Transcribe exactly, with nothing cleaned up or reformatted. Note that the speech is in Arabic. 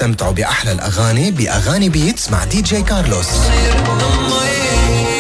استمتعوا بأحلى الأغاني بأغاني بيتس مع دي جي كارلوس.